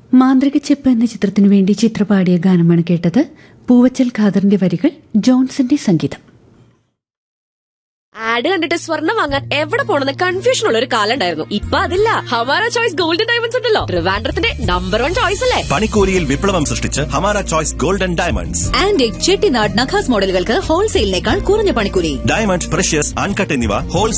മാന്ത്രിക ചെപ്പ് എന്ന ചിത്രത്തിനു വേണ്ടി ചിത്ര പാടിയ ഗാനമാണ് കേട്ടത്. പൂവച്ചൽ ഖാദറിന്റെ വരികൾ, ജോൺസന്റെ സംഗീതം. ആഡ് കണ്ടിട്ട് സ്വർണ്ണം വാങ്ങാൻ എവിടെ പോണെന്ന് കൺഫ്യൂഷൻ ഉള്ള ഒരു കാലം ഉണ്ടായിരുന്നു. ഇപ്പൊ അതില്ല. ഹമാര ചോയ്സ് ഗോൾഡൻ ഡയമണ്ട്സ് ഉണ്ടല്ലോ, ട്രിവാൻഡ്രത്തിന്റെ നമ്പർ 1 ചോയ്സ് അല്ലേ. പണിക്കൂലിയിൽ വിപ്ലവം സൃഷ്ടിച്ച് Hamara choice golden diamonds. Antique, Chettinad, നഖാസ് മോഡലുകൾക്ക് ഹോൾസെയിലിനേക്കാൾ കുറഞ്ഞ പണിക്കൂലി. ഡയമണ്ട്, പ്രഷ്യസ്, അൺകട്ട് എന്നിവ